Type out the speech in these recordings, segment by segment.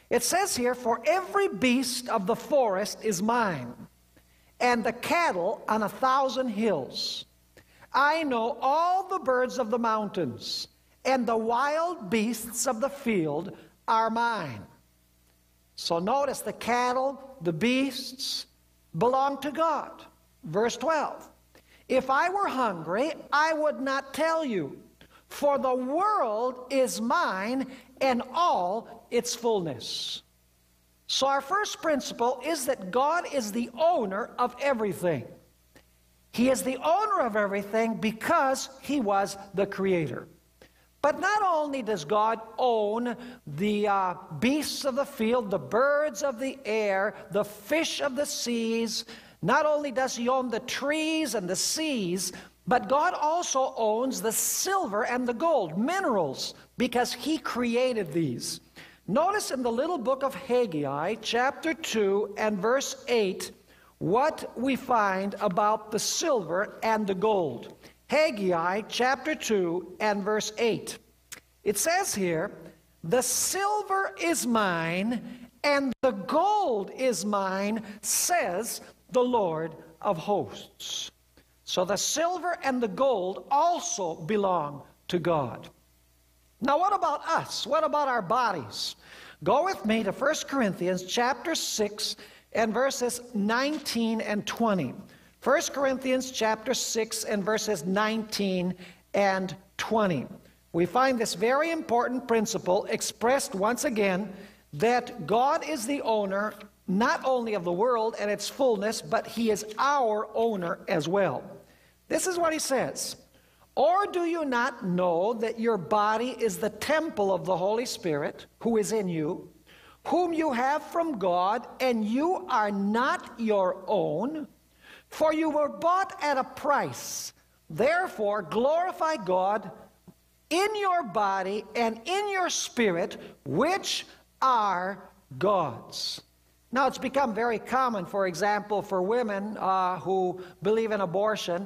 It says here, "For every beast of the forest is mine, and the cattle on 1,000 hills. I know all the birds of the mountains, and the wild beasts of the field are mine." So notice the cattle, the beasts belong to God. Verse 12, "If I were hungry, I would not tell you, for the world is mine and all its fullness." So our first principle is that God is the owner of everything. He is the owner of everything because He was the creator. But not only does God own the beasts of the field, the birds of the air, the fish of the seas, not only does He own the trees and the seas, but God also owns the silver and the gold, minerals, because He created these. Notice in the little book of Haggai, chapter 2 and verse 8, what we find about the silver and the gold. Haggai chapter 2 and verse 8. It says here, "The silver is mine, and the gold is mine, says the Lord of hosts." So the silver and the gold also belong to God. Now what about us? What about our bodies? Go with me to 1 Corinthians chapter 6 and verses 19 and 20. 1 Corinthians chapter 6 and verses 19 and 20. We find this very important principle expressed once again, that God is the owner not only of the world and its fullness, but He is our owner as well. This is what he says, "Or do you not know that your body is the temple of the Holy Spirit, who is in you, whom you have from God, and you are not your own? For you were bought at a price. Therefore glorify God in your body and in your spirit, which are God's." Now it's become very common, for example, for women who believe in abortion,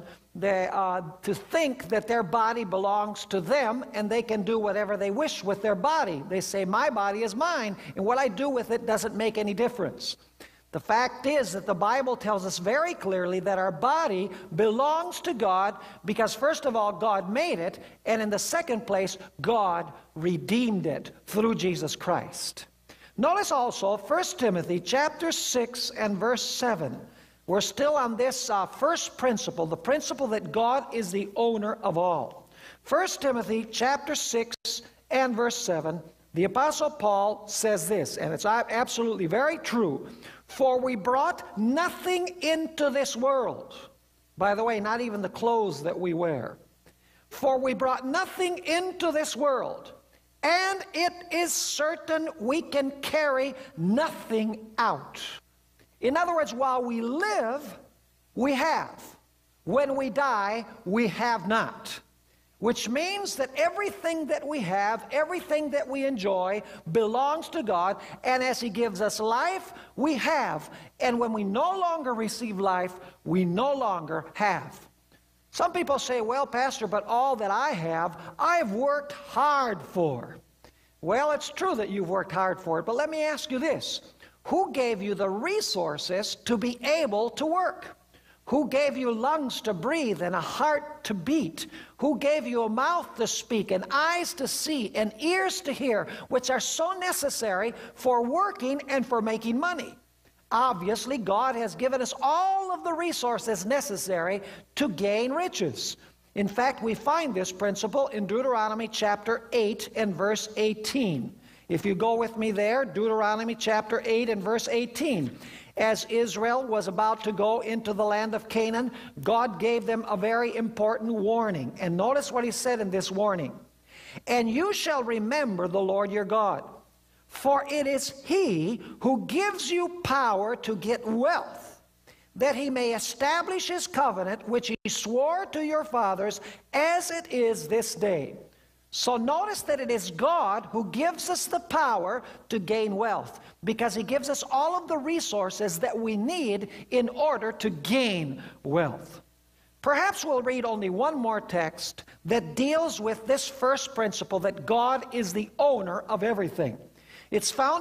to think that their body belongs to them and they can do whatever they wish with their body. They say, "My body is mine, and what I do with it doesn't make any difference." The fact is that the Bible tells us very clearly that our body belongs to God because, first of all, God made it, and in the second place, God redeemed it through Jesus Christ. Notice also 1 Timothy chapter 6 and verse 7. We're still on this first principle, the principle that God is the owner of all. 1 Timothy chapter 6 and verse 7, the Apostle Paul says this, and it's absolutely very true, "For we brought nothing into this world." By the way, not even the clothes that we wear. "For we brought nothing into this world, and it is certain we can carry nothing out." In other words, while we live, we have. When we die, we have not. Which means that everything that we have, everything that we enjoy, belongs to God, and as He gives us life, we have. And when we no longer receive life, we no longer have. Some people say, "Well, Pastor, but all that I have, I've worked hard for." Well, it's true that you've worked hard for it, but let me ask you this. Who gave you the resources to be able to work? Who gave you lungs to breathe and a heart to beat? Who gave you a mouth to speak and eyes to see and ears to hear, which are so necessary for working and for making money? Obviously, God has given us all of the resources necessary to gain riches. In fact, we find this principle in Deuteronomy chapter 8 and verse 18. If you go with me there, Deuteronomy chapter 8 and verse 18. As Israel was about to go into the land of Canaan, God gave them a very important warning. And notice what He said in this warning. "And you shall remember the Lord your God, for it is He who gives you power to get wealth, that He may establish His covenant, which He swore to your fathers, as it is this day." So notice that it is God who gives us the power to gain wealth, because He gives us all of the resources that we need in order to gain wealth. Perhaps we'll read only one more text that deals with this first principle, that God is the owner of everything. It's found